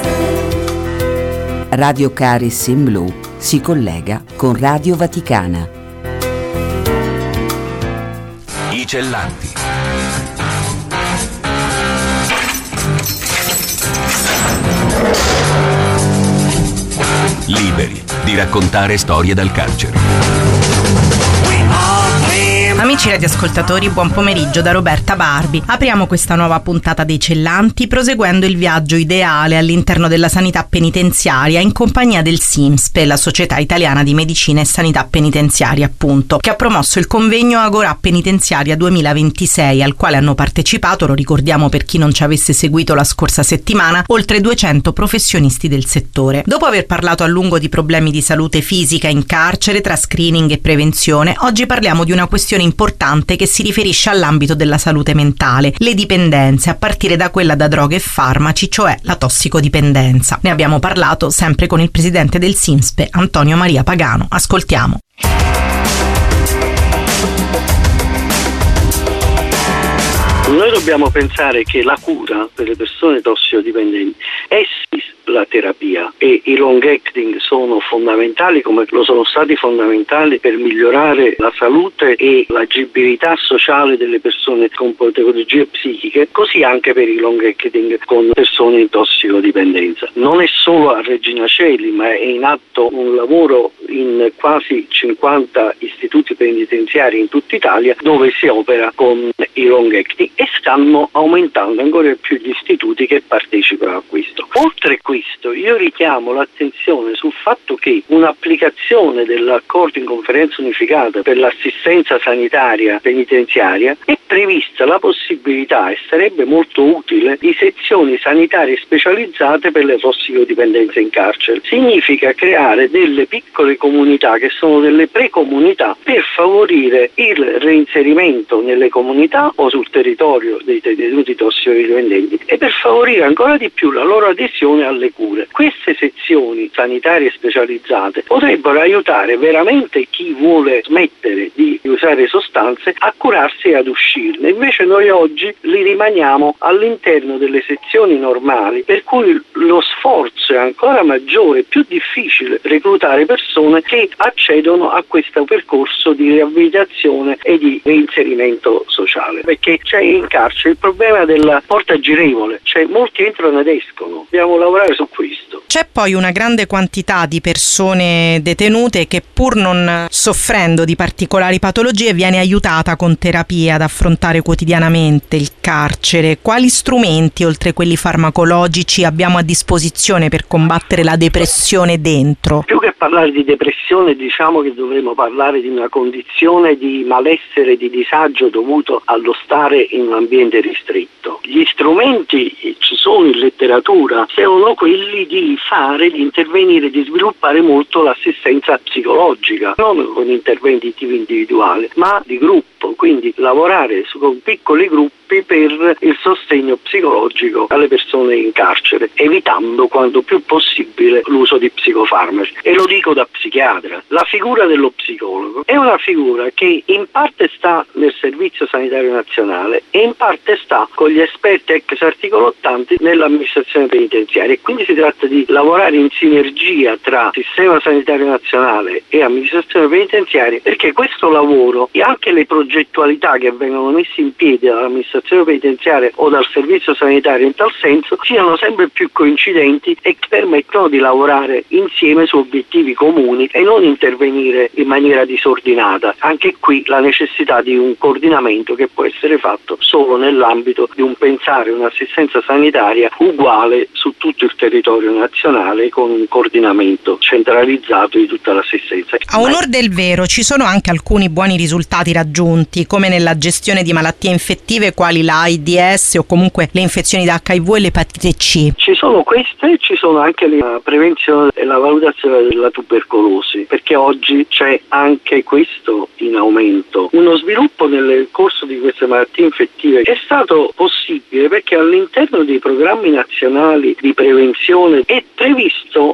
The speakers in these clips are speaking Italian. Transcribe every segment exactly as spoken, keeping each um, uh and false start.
Radio Caris in Blu si collega con Radio Vaticana. I Cellanti. Liberi di raccontare storie dal carcere. Amici radioascoltatori, buon pomeriggio da Roberta Barbi. Apriamo questa nuova puntata dei Cellanti proseguendo il viaggio ideale all'interno della sanità penitenziaria in compagnia del SIMSPE, la Società Italiana di Medicina e Sanità Penitenziaria, appunto, che ha promosso il convegno Agorà Penitenziaria duemilaventisei, al quale hanno partecipato, lo ricordiamo per chi non ci avesse seguito la scorsa settimana, oltre duecento professionisti del settore. Dopo aver parlato a lungo di problemi di salute fisica in carcere, tra screening e prevenzione, oggi parliamo di una questione importante che si riferisce all'ambito della salute mentale, le dipendenze, a partire da quella da droghe e farmaci, cioè la tossicodipendenza. Ne abbiamo parlato sempre con il presidente del SIMSPE, Antonio Maria Pagano. Ascoltiamo. Noi dobbiamo pensare che la cura per le persone tossicodipendenti è sì la terapia, e i long acting sono fondamentali, come lo sono stati fondamentali per migliorare la salute e l'agibilità sociale delle persone con patologie psichiche, così anche per i long acting con persone in tossicodipendenza. Non è solo a Regina Coeli, ma è in atto un lavoro in quasi cinquanta istituti penitenziari in tutta Italia dove si opera con i long acting, e stanno aumentando ancora più gli istituti che partecipano a questo. Oltre a questo, io richiamo l'attenzione sul fatto che un'applicazione dell'accordo in conferenza unificata per l'assistenza sanitaria penitenziaria è prevista la possibilità, e sarebbe molto utile, di sezioni sanitarie specializzate per le tossicodipendenze in carcere. Significa creare delle piccole comunità che sono delle precomunità per favorire il reinserimento nelle comunità o sul territorio dei detenuti tossicodipendenti e per favorire ancora di più la loro adesione alle cure. Queste sezioni sanitarie specializzate potrebbero aiutare veramente chi vuole smettere di usare sostanze a curarsi e ad uscirne. Invece noi oggi li rimaniamo all'interno delle sezioni normali, per cui lo sforzo è ancora maggiore, più difficile reclutare persone che accedono a questo percorso di riabilitazione e di reinserimento sociale, perché c'è in carcere il problema della porta girevole, cioè molti entrano ed escono. Dobbiamo lavorare su questo. C'è poi una grande quantità di persone detenute che, pur non soffrendo di particolari patologie, viene aiutata con terapia ad affrontare quotidianamente il carcere. Quali strumenti, oltre quelli farmacologici, abbiamo a disposizione per combattere la depressione dentro? Più che parlare di depressione, diciamo che dovremmo parlare di una condizione di malessere, di disagio dovuto allo stare in un ambiente ristretto. Gli strumenti ci sono in letteratura, sono quelli di fare, di intervenire, di sviluppare molto l'assistenza psicologica, non con interventi tipo individuali, ma di gruppo, quindi lavorare su, con piccoli gruppi per il sostegno psicologico alle persone in carcere, evitando quanto più possibile l'uso di psicofarmaci. E lo dico da psichiatra, la figura dello psicologo è una figura che in parte sta nel Servizio Sanitario Nazionale e in parte sta con gli esperti ex articolo ottanta nell'amministrazione penitenziaria, e quindi si tratta di lavorare in sinergia tra Sistema Sanitario Nazionale e amministrazione penitenziaria, perché questo lavoro e anche le progettualità che vengono messe in piedi dall'amministrazione penitenziaria o dal servizio sanitario in tal senso siano sempre più coincidenti e permettono di lavorare insieme su obiettivi comuni e non intervenire in maniera disordinata. Anche qui la necessità di un coordinamento che può essere fatto solo nell'ambito di un pensare un'assistenza sanitaria uguale su tutto il territorio nazionale, con un coordinamento centralizzato di tutta l'assistenza. A onor del vero, ci sono anche alcuni buoni risultati raggiunti, come nella gestione di malattie infettive quali l'AIDS o comunque le infezioni da acca i vu e l'epatite C. Ci sono queste e ci sono anche la prevenzione e la valutazione della tubercolosi, perché oggi c'è anche questo in aumento. Uno sviluppo nel corso di queste malattie infettive è stato possibile perché all'interno dei programmi nazionali di prevenzione è previsto un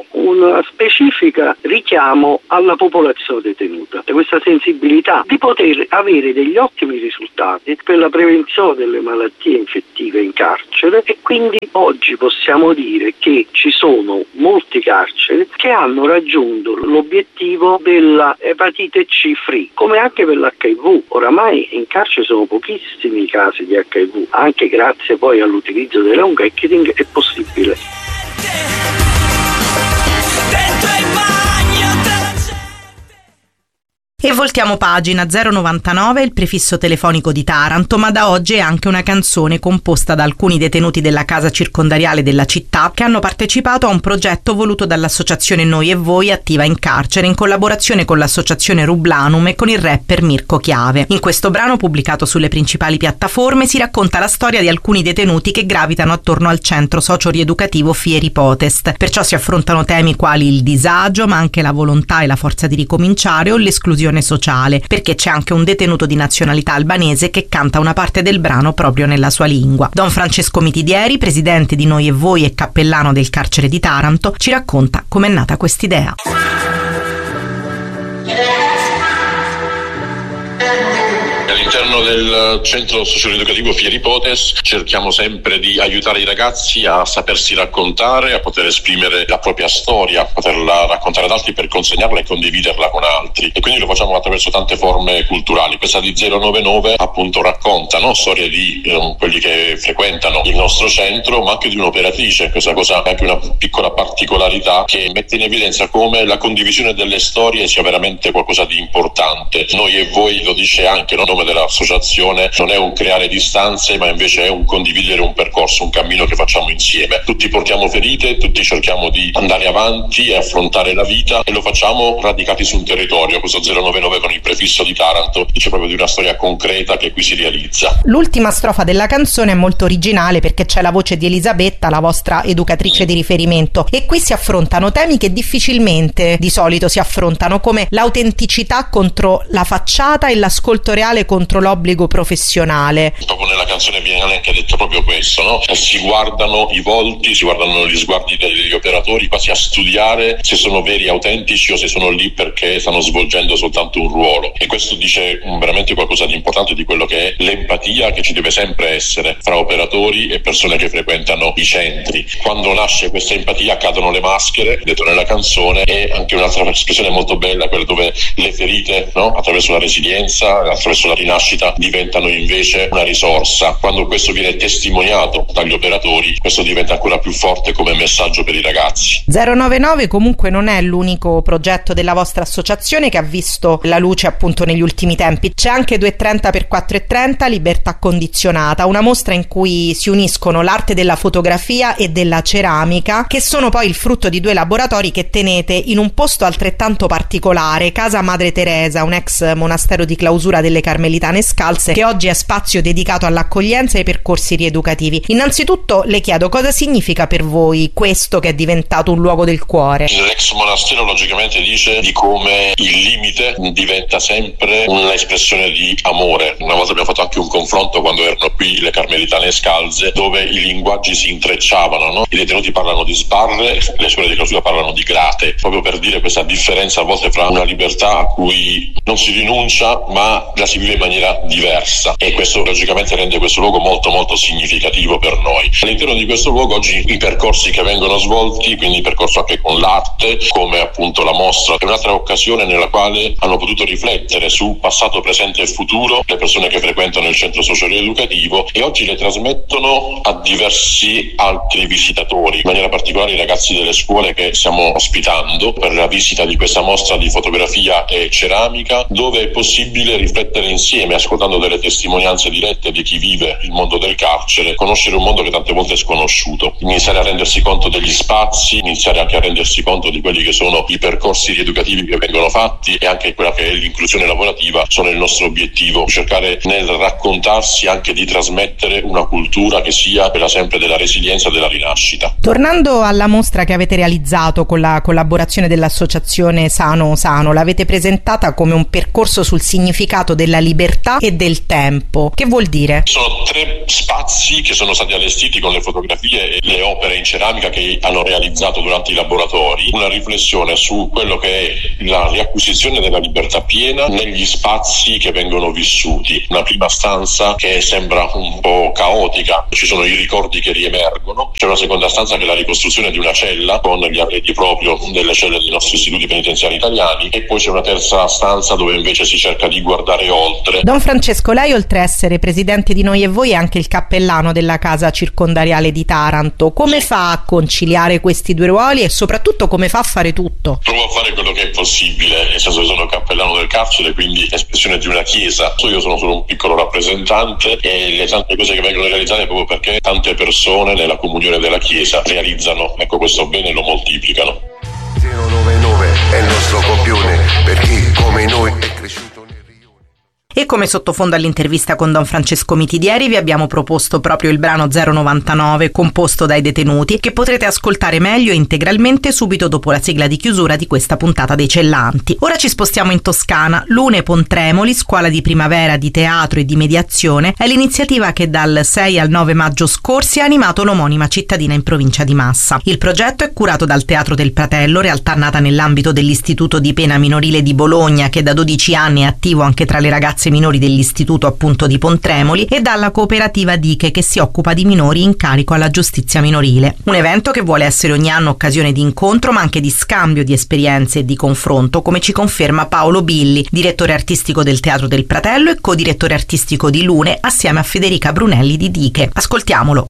un specifico richiamo alla popolazione detenuta, e questa sensibilità di poter avere degli ottimi risultati per la prevenzione delle malattie infettive in carcere. E quindi oggi possiamo dire che ci sono molti carceri che hanno raggiunto l'obiettivo della epatite C free, come anche per l'H I V. Oramai in carcere sono pochissimi i casi di H I V, anche grazie poi all'utilizzo del long acting è possibile. E voltiamo pagina. Zero novantanove il prefisso telefonico di Taranto, ma da oggi è anche una canzone composta da alcuni detenuti della casa circondariale della città che hanno partecipato a un progetto voluto dall'associazione Noi e Voi, attiva in carcere in collaborazione con l'associazione Rublanum e con il rapper Mirko Chiave. In questo brano, pubblicato sulle principali piattaforme, si racconta la storia di alcuni detenuti che gravitano attorno al centro socio-rieducativo Fieri Potest. Perciò si affrontano temi quali il disagio, ma anche la volontà e la forza di ricominciare, o l'esclusione sociale, perché c'è anche un detenuto di nazionalità albanese che canta una parte del brano proprio nella sua lingua. Don Francesco Mitidieri, presidente di Noi e Voi e cappellano del carcere di Taranto, ci racconta com'è nata quest'idea. All'interno del centro socio-educativo Fieri Potest cerchiamo sempre di aiutare i ragazzi a sapersi raccontare, a poter esprimere la propria storia, a poterla raccontare ad altri per consegnarla e condividerla con altri. E quindi lo facciamo attraverso tante forme culturali. Questa di zero novantanove appunto racconta, no? Storie di eh, quelli che frequentano il nostro centro, ma anche di un'operatrice. Questa cosa è anche una piccola particolarità che mette in evidenza come la condivisione delle storie sia veramente qualcosa di importante. Noi e Voi lo dice anche, no? Il nome dell'associazione non è un creare distanze, ma invece è un condividere un percorso, un cammino che facciamo insieme. Tutti portiamo ferite, tutti cerchiamo di andare avanti e affrontare la vita, e lo facciamo radicati su un territorio. Questo zero novantanove con il prefisso di Taranto dice proprio di una storia concreta che qui si realizza. L'ultima strofa della canzone è molto originale perché c'è la voce di Elisabetta, la vostra educatrice di riferimento, e qui si affrontano temi che difficilmente di solito si affrontano, come l'autenticità contro la facciata e l'ascolto reale contro l'obbligo professionale. Proprio nella canzone viene anche detto proprio questo, no? Si guardano i volti, si guardano gli sguardi degli operatori, quasi a studiare se sono veri, autentici, o se sono lì perché stanno svolgendo soltanto un ruolo. E questo dice veramente qualcosa di importante di quello che è l'empatia che ci deve sempre essere fra operatori e persone che frequentano i centri. Quando nasce questa empatia cadono le maschere, detto nella canzone, e anche un'altra espressione molto bella, quella dove le ferite, no? Attraverso la resilienza, attraverso la rinascita, diventano invece una risorsa. Quando questo viene testimoniato dagli operatori, questo diventa ancora più forte come messaggio per i ragazzi. zero novantanove comunque non è l'unico progetto della vostra associazione che ha visto la luce appunto negli ultimi tempi. C'è anche due e trenta per quattro e trenta Libertà Condizionata, una mostra in cui si uniscono l'arte della fotografia e della ceramica, che sono poi il frutto di due laboratori che tenete in un posto altrettanto particolare, Casa Madre Teresa, un ex monastero di clausura delle Carmelitane Scalze, che oggi è spazio dedicato all'accoglienza e ai percorsi rieducativi. Innanzitutto le chiedo cosa significa per voi questo che è diventato un luogo del cuore. L'ex monastero logicamente dice di come il limite diventa sempre un'espressione di amore. Una volta abbiamo fatto anche un confronto quando erano qui le Carmelitane Scalze, dove i linguaggi si intrecciavano, no? I detenuti parlano di sbarre, le scuole di clausura parlano di grate, proprio per dire questa differenza a volte fra una libertà a cui non si rinuncia ma la si vive in maniera diversa, e questo logicamente rende questo luogo molto molto significativo per noi. All'interno di questo luogo oggi i percorsi che vengono svolti, quindi il percorso anche con l'arte, come appunto la mostra, è un'altra occasione nella quale hanno potuto riflettere su passato, presente e futuro le persone che frequentano il centro socio-educativo, e oggi le trasmettono a diversi altri visitatori, in maniera particolare i ragazzi delle scuole che stiamo ospitando per la visita di questa mostra di fotografia e ceramica, dove è possibile riflettere insieme, ascoltando delle testimonianze dirette di chi vive il mondo del carcere, conoscere un mondo che tante volte è sconosciuto, iniziare a rendersi conto degli spazi, iniziare anche a rendersi conto di quelli che sono i percorsi rieducativi che vengono fatti, e anche quella che è l'inclusione lavorativa sono il nostro obiettivo, cercare nel raccontarsi anche di trasmettere una cultura che sia quella sempre della resilienza e della rinascita. Tornando alla mostra che avete realizzato con la collaborazione dell'associazione Sano Sano, l'avete presentata come un percorso sul significato della libertà dell'opera e del tempo. Che vuol dire? Sono tre spazi che sono stati allestiti con le fotografie e le opere in ceramica che hanno realizzato durante i laboratori, una riflessione su quello che è la riacquisizione della libertà piena negli spazi che vengono vissuti. Una prima stanza che sembra un po' caotica, ci sono i ricordi che riemergono, c'è una seconda stanza che è la ricostruzione di una cella con gli arredi proprio delle celle dei nostri istituti penitenziari italiani, e poi c'è una terza stanza dove invece si cerca di guardare oltre. Don Francesco, lei oltre a essere presidente di Noi e Voi è anche il cappellano della casa circondariale di Taranto. Come fa a conciliare questi due ruoli e soprattutto come fa a fare tutto? Provo a fare quello che è possibile, nel senso che sono cappellano del carcere, quindi espressione di una chiesa. Io sono solo un piccolo rappresentante e le tante cose che vengono realizzate proprio perché tante persone nella comunione della chiesa realizzano, ecco, questo bene e lo moltiplicano. zero nove nove è il nostro copione, per chi come noi è cresciuto. E come sottofondo all'intervista con Don Francesco Mitidieri vi abbiamo proposto proprio il brano zero novantanove composto dai detenuti, che potrete ascoltare meglio e integralmente subito dopo la sigla di chiusura di questa puntata dei Cellanti. Ora ci spostiamo in Toscana. Lune Pontremoli, scuola di primavera di teatro e di mediazione, è l'iniziativa che dal sei al nove maggio scorsi ha animato l'omonima cittadina in provincia di Massa. Il progetto è curato dal Teatro del Pratello, realtà nata nell'ambito dell'Istituto di Pena Minorile di Bologna, che da dodici anni è attivo anche tra le ragazze minori dell'istituto appunto di Pontremoli, e dalla cooperativa Diche, che si occupa di minori in carico alla giustizia minorile. Un evento che vuole essere ogni anno occasione di incontro ma anche di scambio di esperienze e di confronto, come ci conferma Paolo Billi, direttore artistico del Teatro del Pratello e co-direttore artistico di Lune, assieme a Federica Brunelli di Diche. Ascoltiamolo.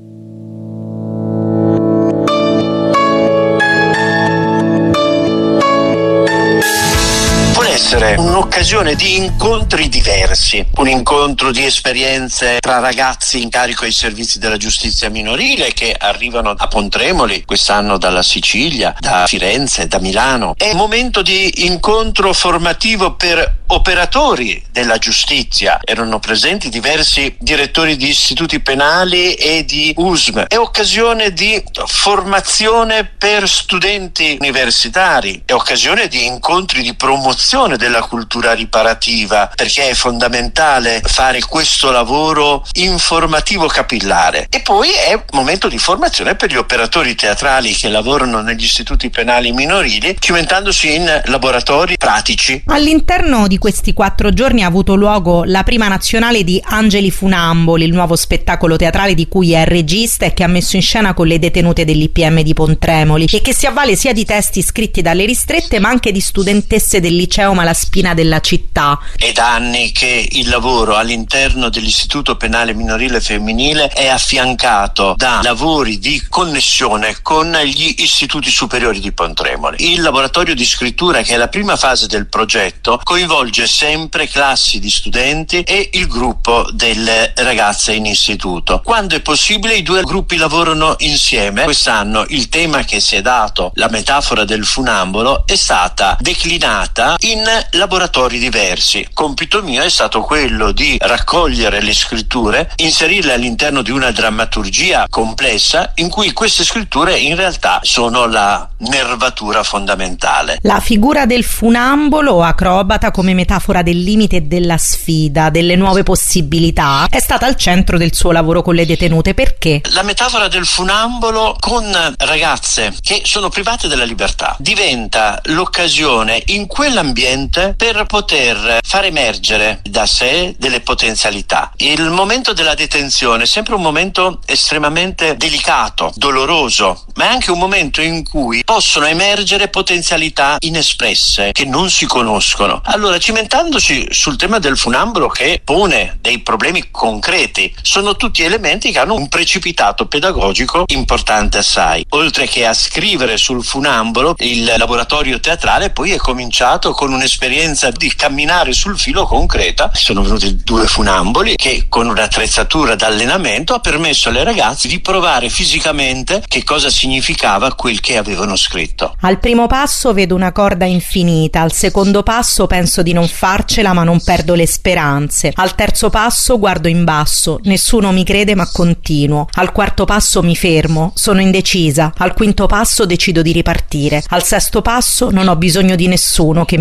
Essere un'occasione di incontri diversi, un incontro di esperienze tra ragazzi in carico ai servizi della giustizia minorile che arrivano a Pontremoli quest'anno dalla Sicilia, da Firenze, da Milano. È un momento di incontro formativo per operatori della giustizia. Erano presenti diversi direttori di istituti penali e di U S M. È occasione di formazione per studenti universitari, è occasione di incontri di promozione della cultura riparativa, perché è fondamentale fare questo lavoro informativo capillare. E poi è momento di formazione per gli operatori teatrali che lavorano negli istituti penali minorili, cimentandosi in laboratori pratici. All'interno di questi quattro giorni ha avuto luogo la prima nazionale di Angeli Funamboli, il nuovo spettacolo teatrale di cui è regista e che ha messo in scena con le detenute dell'I P M di Pontremoli, e che si avvale sia di testi scritti dalle ristrette ma anche di studentesse del liceo Malaspina della città. È da anni che il lavoro all'interno dell'Istituto Penale Minorile Femminile è affiancato da lavori di connessione con gli istituti superiori di Pontremoli. Il laboratorio di scrittura, che è la prima fase del progetto, coinvolge sempre classi di studenti e il gruppo delle ragazze in istituto. Quando è possibile i due gruppi lavorano insieme. Quest'anno il tema che si è dato, la metafora del funambolo, è stata declinata in laboratori diversi. Compito mio è stato quello di raccogliere le scritture, inserirle all'interno di una drammaturgia complessa in cui queste scritture in realtà sono la nervatura fondamentale. La figura del funambolo o acrobata come metafora del limite e della sfida, delle nuove possibilità, è stata al centro del suo lavoro con le detenute. Perché? La metafora del funambolo con ragazze che sono private della libertà diventa l'occasione in quell'ambiente per poter far emergere da sé delle potenzialità. Il momento della detenzione è sempre un momento estremamente delicato, doloroso, ma è anche un momento in cui possono emergere potenzialità inespresse che non si conoscono. Allora, cimentandosi sul tema del funambolo, che pone dei problemi concreti, sono tutti elementi che hanno un precipitato pedagogico importante assai. Oltre che a scrivere sul funambolo, il laboratorio teatrale poi è cominciato con un'esperienza di camminare sul filo concreta. Sono venuti due funamboli che, con un'attrezzatura d'allenamento, ha permesso alle ragazze di provare fisicamente che cosa significava quel che avevano scritto. Al primo passo vedo una corda infinita, al secondo passo penso di non farcela ma non perdo le speranze, al terzo passo guardo in basso, nessuno mi crede ma continuo, al quarto passo mi fermo, sono indecisa, al quinto passo decido di ripartire, al sesto passo non ho bisogno di nessuno che mi creda,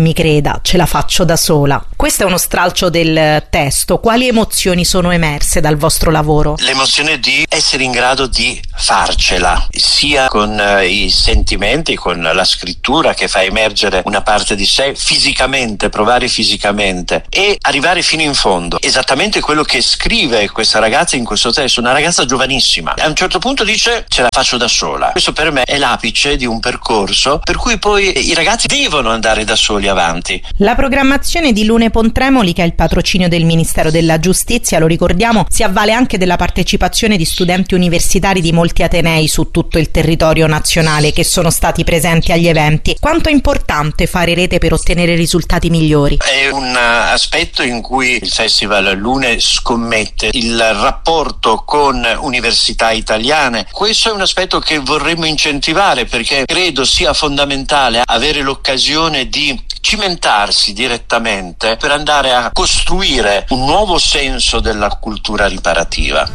Imelda, ce la faccio da sola. Questo è uno stralcio del testo. Quali emozioni sono emerse dal vostro lavoro? L'emozione di essere in grado di farcela, sia con eh, i sentimenti, con la scrittura che fa emergere una parte di sé fisicamente, provare fisicamente e arrivare fino in fondo. Esattamente quello che scrive questa ragazza in questo testo, una ragazza giovanissima. A un certo punto dice: ce la faccio da sola. Questo per me è l'apice di un percorso per cui poi i ragazzi devono andare da soli avanti. La programmazione di Lune Pontremoli, che è il patrocinio del Ministero della Giustizia, lo ricordiamo, si avvale anche della partecipazione di studenti universitari di molti atenei su tutto il territorio nazionale che sono stati presenti agli eventi. Quanto è importante fare rete per ottenere risultati migliori? È un aspetto in cui il Festival Lune scommette, il rapporto con università italiane. Questo è un aspetto che vorremmo incentivare, perché credo sia fondamentale avere l'occasione di cimentarsi direttamente per andare a costruire un nuovo senso della cultura riparativa.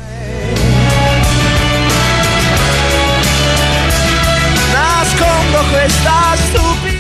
Nascondo questa stupida.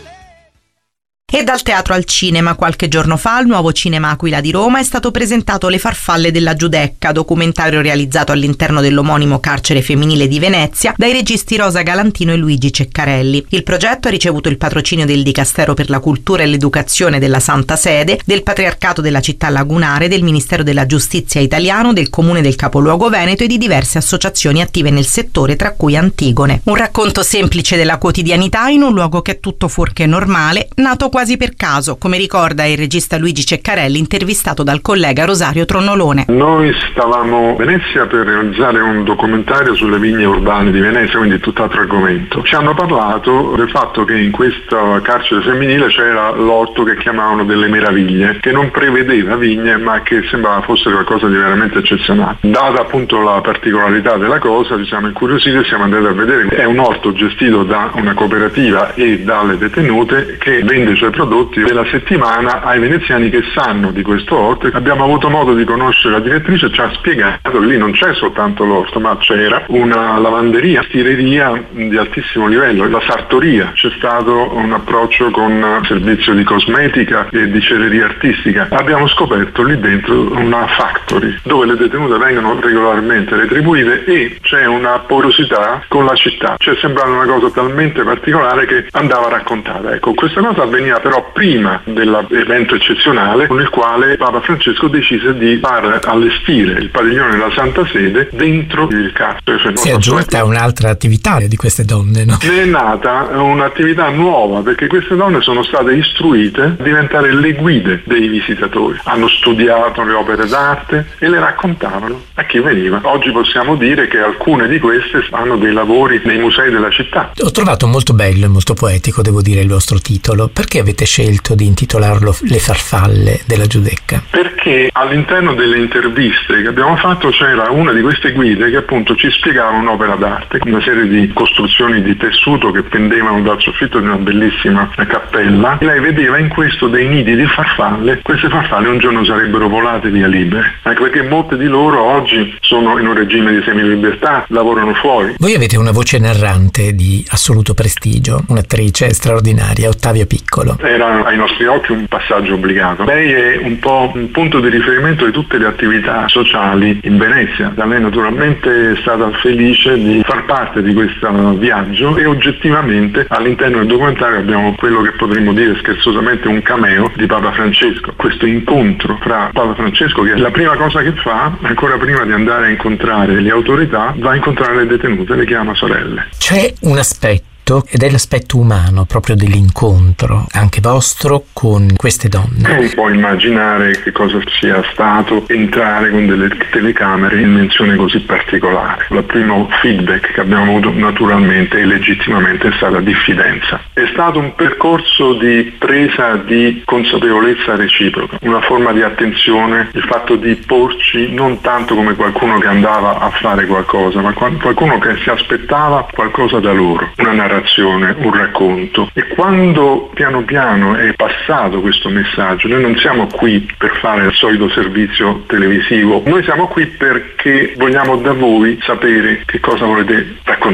E dal teatro al cinema, qualche giorno fa al Nuovo Cinema Aquila di Roma è stato presentato Le farfalle della Giudecca, documentario realizzato all'interno dell'omonimo carcere femminile di Venezia dai registi Rosa Galantino e Luigi Ceccarelli. Il progetto ha ricevuto il patrocinio del Dicastero per la Cultura e l'Educazione della Santa Sede, del Patriarcato della Città Lagunare, del Ministero della Giustizia italiano, del Comune del Capoluogo Veneto e di diverse associazioni attive nel settore, tra cui Antigone. Un racconto semplice della quotidianità in un luogo che è tutto fuorché normale, nato quasi per caso, come ricorda il regista Luigi Ceccarelli, intervistato dal collega Rosario Tronnolone. Noi stavamo a Venezia per realizzare un documentario sulle vigne urbane di Venezia, quindi tutt'altro argomento. Ci hanno parlato del fatto che in questo carcere femminile c'era l'orto che chiamavano delle meraviglie, che non prevedeva vigne ma che sembrava fosse qualcosa di veramente eccezionale. Data appunto la particolarità della cosa, ci siamo incuriositi e siamo andati a vedere. È un orto gestito da una cooperativa e dalle detenute che vende i suoi prodotti della settimana ai veneziani che sanno di questo orto. Abbiamo avuto modo di conoscere la direttrice, ci ha spiegato che lì non c'è soltanto l'orto, ma c'era una lavanderia, stireria di altissimo livello, la sartoria, c'è stato un approccio con servizio di cosmetica e di cereria artistica. Abbiamo scoperto lì dentro una factory dove le detenute vengono regolarmente retribuite e c'è una porosità con la città. Ci è sembrata una cosa talmente particolare che andava raccontata. Ecco, questa cosa avveniva però prima dell'evento eccezionale con il quale Papa Francesco decise di far allestire il padiglione della Santa Sede dentro il carcere. Cioè, si è aggiunta un'altra attività di queste donne, no? Ne è nata un'attività nuova perché queste donne sono state istruite a diventare le guide dei visitatori. Hanno studiato le opere d'arte e le raccontavano a chi veniva. Oggi possiamo dire che alcune di queste fanno dei lavori nei musei della città. Ho trovato molto bello e molto poetico, devo dire, il vostro titolo. Perché avete scelto di intitolarlo Le farfalle della Giudecca? Perché all'interno delle interviste che abbiamo fatto c'era una di queste guide che appunto ci spiegava un'opera d'arte, una serie di costruzioni di tessuto che pendevano dal soffitto di una bellissima cappella. E lei vedeva in questo dei nidi di farfalle. Queste farfalle un giorno sarebbero volate via libere, anche perché molte di loro oggi sono in un regime di semilibertà, lavorano fuori. Voi avete una voce narrante di assoluto prestigio, un'attrice straordinaria, Ottavia Piccolo. Era ai nostri occhi un passaggio obbligato. Lei è un po' un punto di riferimento di tutte le attività sociali in Venezia. Lei naturalmente è stata felice di far parte di questo viaggio e oggettivamente all'interno del documentario abbiamo quello che potremmo dire scherzosamente un cameo di Papa Francesco. Questo incontro fra Papa Francesco, che è la prima cosa che fa, ancora prima di andare a incontrare le autorità, va a incontrare le detenute, le chiama sorelle. C'è un aspetto ed è l'aspetto umano proprio dell'incontro anche vostro con queste donne. Non può immaginare che cosa sia stato entrare con delle telecamere in menzione così particolare. Il primo feedback che abbiamo avuto naturalmente e legittimamente è stata diffidenza. È stato un percorso di presa di consapevolezza reciproca, una forma di attenzione, il fatto di porci non tanto come qualcuno che andava a fare qualcosa, ma qualcuno che si aspettava qualcosa da loro, una narrazione, un racconto. E quando piano piano è passato questo messaggio, noi non siamo qui per fare il solito servizio televisivo, noi siamo qui perché vogliamo da voi sapere che cosa volete raccontarci.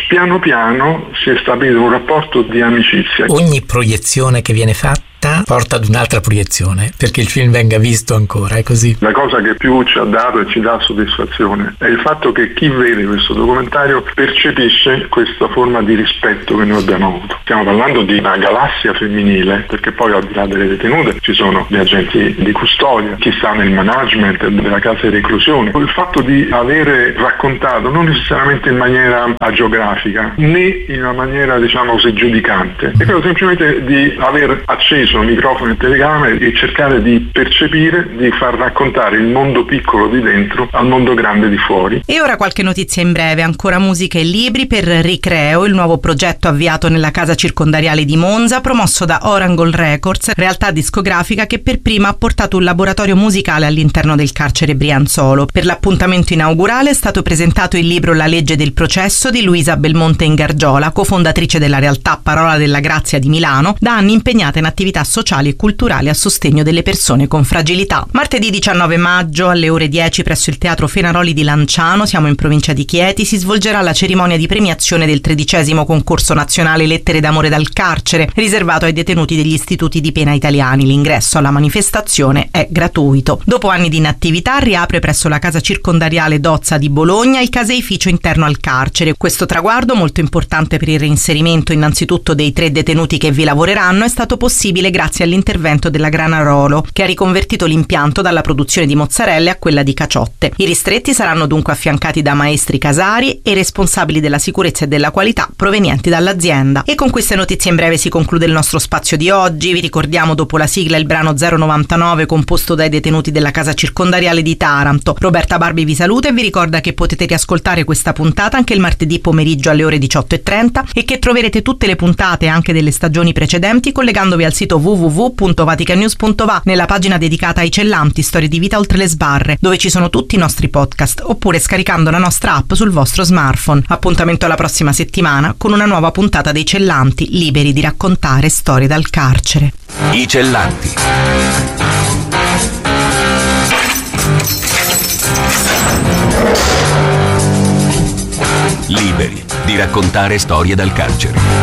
piano piano si è stabilito un rapporto di amicizia. Ogni proiezione che viene fatta porta ad un'altra proiezione perché il film venga visto ancora, è così. La cosa che più ci ha dato e ci dà soddisfazione è il fatto che chi vede questo documentario percepisce questa forma di rispetto che noi abbiamo avuto. Stiamo parlando di una galassia femminile, perché poi al di là delle detenute ci sono gli agenti di custodia, chi sta nel management della casa di reclusione. Il fatto di avere raccontato non necessariamente in maniera agiografica né in una maniera diciamo così giudicante, è quello semplicemente di aver acceso microfono e telecamere e cercare di percepire, di far raccontare il mondo piccolo di dentro al mondo grande di fuori. E ora qualche notizia in breve, ancora musica e libri per Ricreo, il nuovo progetto avviato nella casa circondariale di Monza, promosso da Orangle Records, realtà discografica che per prima ha portato un laboratorio musicale all'interno del carcere Brianzolo. Per l'appuntamento inaugurale è stato presentato il libro La legge del processo di Luisa Belmonte Ingargiola, cofondatrice della realtà Parola della Grazia di Milano, da anni impegnata in attività sociali e culturali a sostegno delle persone con fragilità. Martedì diciannove maggio alle ore dieci presso il Teatro Fenaroli di Lanciano, siamo in provincia di Chieti, si svolgerà la cerimonia di premiazione del tredicesimo concorso nazionale Lettere d'amore dal carcere, riservato ai detenuti degli istituti di pena italiani. L'ingresso alla manifestazione è gratuito. Dopo anni di inattività riapre presso la casa circondariale Dozza di Bologna il caseificio interno al carcere. Questo traguardo, molto importante per il reinserimento innanzitutto dei tre detenuti che vi lavoreranno, è stato possibile grazie all'intervento della Granarolo, che ha riconvertito l'impianto dalla produzione di mozzarelle a quella di caciotte. I ristretti saranno dunque affiancati da maestri casari e responsabili della sicurezza e della qualità provenienti dall'azienda. E con queste notizie in breve si conclude il nostro spazio di oggi. Vi ricordiamo dopo la sigla il brano zero novantanove composto dai detenuti della casa circondariale di Taranto. Roberta Barbi vi saluta e vi ricorda che potete riascoltare questa puntata anche il martedì pomeriggio alle ore diciotto e trenta e che troverete tutte le puntate anche delle stagioni precedenti collegandovi al sito w w w punto vatican news punto v a nella pagina dedicata ai cellanti, storie di vita oltre le sbarre, dove ci sono tutti i nostri podcast, oppure scaricando la nostra app sul vostro smartphone. Appuntamento alla prossima settimana con una nuova puntata dei Cellanti, liberi di raccontare storie dal carcere. I Cellanti. Liberi di raccontare storie dal carcere.